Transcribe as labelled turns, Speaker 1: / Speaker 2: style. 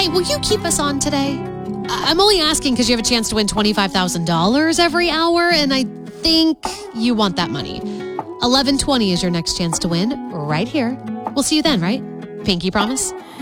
Speaker 1: Hey, will you keep us on today? I'm only asking because you have a chance to win $25,000 every hour, and I think you want that money. 11:20 is your next chance to win right here. We'll see you then, right? Pinky promise?